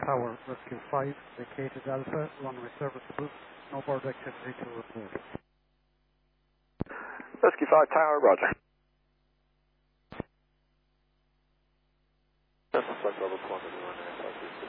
Tower, Rescue 5, vacated Alpha, runway serviceable, snowboard activity to report. Rescue 5 Tower, roger. That's a flight level 20.